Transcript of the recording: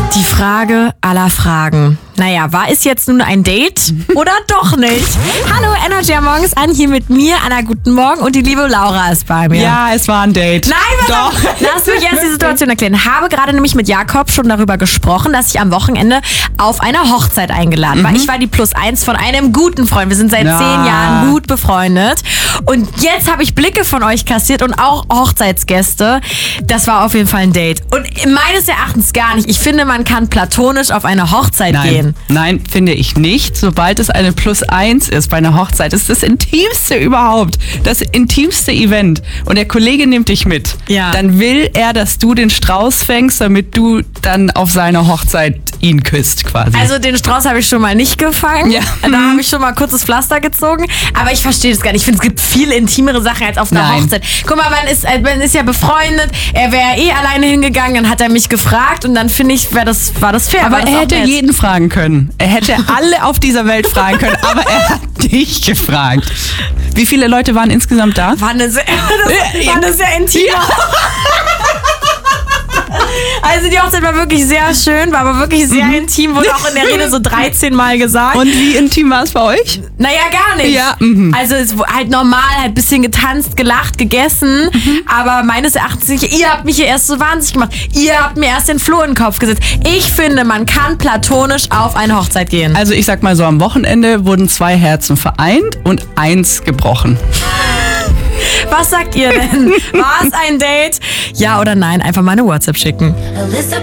Die Frage aller Fragen. Naja, war es jetzt nun ein Date oder doch nicht? Hallo, Energy am Morgens an, hier mit mir, Anna, guten Morgen, und die liebe Laura ist bei mir. Ja, es war ein Date. Nein, doch. Lass mich jetzt die Situation erklären. Habe gerade nämlich mit Jakob schon darüber gesprochen, dass ich am Wochenende auf eine Hochzeit eingeladen war. Ich war die +1 von einem guten Freund. Wir sind seit 10 Jahren gut befreundet. Und jetzt habe ich Blicke von euch kassiert und auch Hochzeitsgäste. Das war auf jeden Fall ein Date. Und meines Erachtens gar nicht. Ich finde, man kann platonisch auf eine Hochzeit gehen. Nein, finde ich nicht. Sobald es eine +1 ist bei einer Hochzeit, ist das Intimste überhaupt. Das intimste Event. Und der Kollege nimmt dich mit. Ja. Dann will er, dass du den Strauß fängst, damit du dann auf seiner Hochzeit ihn küsst quasi. Also den Strauß habe ich schon mal nicht gefangen. Ja. Da habe ich schon mal kurzes Pflaster gezogen. Aber ich verstehe das gar nicht. Ich finde, es gibt viel intimere Sachen als auf einer Hochzeit. Guck mal, man ist ja befreundet. Er wäre alleine hingegangen, dann hat er mich gefragt und dann finde ich, war das fair. Aber er hätte jeden fragen können. Er hätte alle auf dieser Welt fragen können, aber er hat dich gefragt. Wie viele Leute waren insgesamt da? War eine sehr intime. Ja. Also die Hochzeit war wirklich sehr schön, war aber wirklich sehr intim, wurde auch in der Rede so 13 Mal gesagt. Und wie intim war es bei euch? Naja, gar nicht. Ja, Also es war halt normal, halt ein bisschen getanzt, gelacht, gegessen, aber meines Erachtens nicht. Ihr habt mich hier erst so wahnsinnig gemacht. Ihr habt mir erst den Floh in den Kopf gesetzt. Ich finde, man kann platonisch auf eine Hochzeit gehen. Also ich sag mal so, am Wochenende wurden 2 Herzen vereint und 1 gebrochen. Was sagt ihr denn? War es ein Date? Ja oder nein? Einfach mal eine WhatsApp schicken.